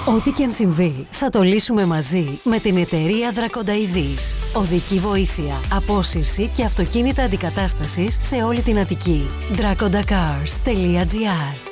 Ό,τι και αν συμβεί, θα το λύσουμε μαζί με την εταιρεία Δρακονταειδής. Οδική βοήθεια, απόσυρση και αυτοκίνητα αντικατάστασης σε όλη την Αττική. Dracondacars.gr